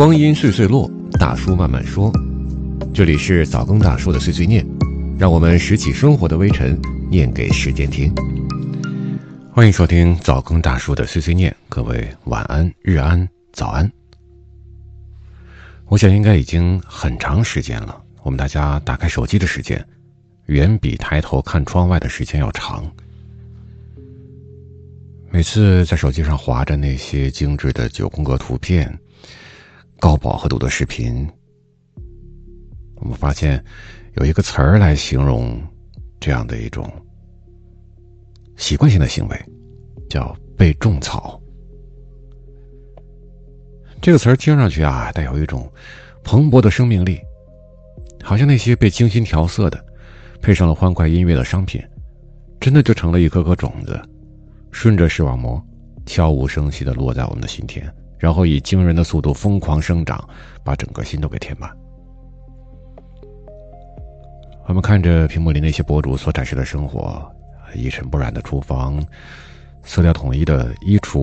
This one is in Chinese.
光阴岁岁落，大叔慢慢说。这里是早更大叔的碎碎念，让我们拾起生活的微尘，念给时间听。欢迎收听早更大叔的碎碎念，各位晚安、日安、早安。我想应该已经很长时间了，我们大家打开手机的时间远比抬头看窗外的时间要长。每次在手机上滑着那些精致的9宫格图片、高饱和度的视频，我们发现有一个词儿来形容这样的一种习惯性的行为，叫被种草。这个词儿听上去带有一种蓬勃的生命力，好像那些被精心调色的配上了欢快音乐的商品真的就成了一颗颗种子，顺着视网膜悄无声息地落在我们的心田，然后以惊人的速度疯狂生长，把整个心都给填满。我们看着屏幕里那些博主所展示的生活，一尘不染的厨房，色调统一的衣橱，